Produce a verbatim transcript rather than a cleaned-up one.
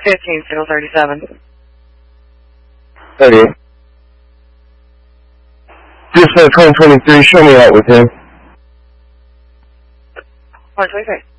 fifteen, signal thirty-seven. thirty. Just uh, twenty twenty-three, show me out with him. one twenty-three.